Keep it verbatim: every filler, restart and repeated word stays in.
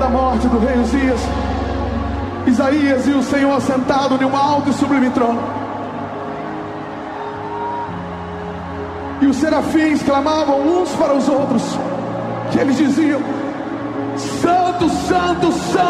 morte do rei Uzias, Isaías e o Senhor assentado em um alto e sublime trono. E os serafins clamavam uns para os outros, que eles diziam: Santo, Santo, Santo